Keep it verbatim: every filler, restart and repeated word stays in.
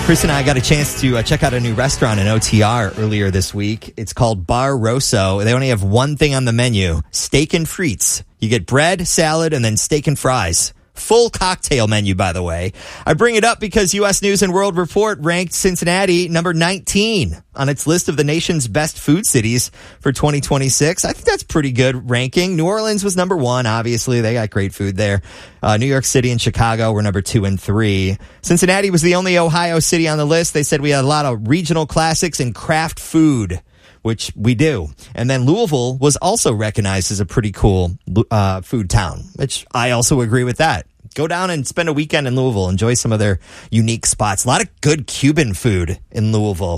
Chris and I got a chance to uh, check out a new restaurant in O T R earlier this week. It's called Bar Rosso. They only have one thing on the menu, steak and frites. You get bread, salad, and then steak and fries. Full cocktail menu, by the way. I bring it up because U S News and World Report ranked Cincinnati number nineteen on its list of the nation's best food cities for twenty twenty-six. I think that's pretty good ranking. New Orleans was number one, obviously. They got great food there. Uh, New York City and Chicago were number two and three. Cincinnati was the only Ohio city on the list. They said we had a lot of regional classics and craft food, which we do. And then Louisville was also recognized as a pretty cool uh, food town, which I also agree with that. Go down and spend a weekend in Louisville. Enjoy some of their unique spots. A lot of good Cuban food in Louisville.